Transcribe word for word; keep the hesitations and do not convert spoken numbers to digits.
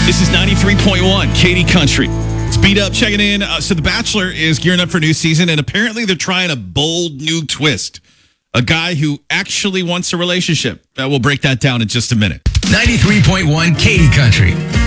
This is ninety-three point one, Katy Country. It's Beat Up checking in. Uh, so The Bachelor is gearing up for a new season, and apparently they're trying a bold new twist. A guy who actually wants a relationship. Uh, we'll break that down in just a minute. ninety-three point one, Katy Country.